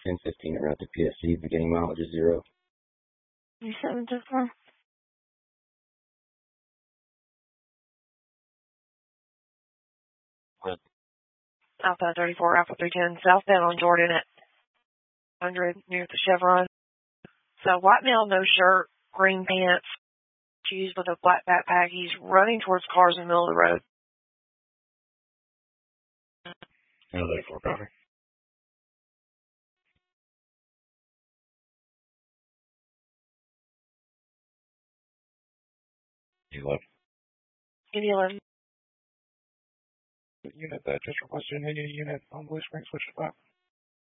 1015 around to PSG, beginning mileage is 0. You 724? What? Alpha 34, Alpha 310, southbound on Jordan at 100 near the Chevron. So white male, no shirt, green pants, shoes with a black backpack. He's running towards cars in the middle of the road. L84, copy. Unit 11. Unit that just requested a unit on Blue Spring, switch to 5.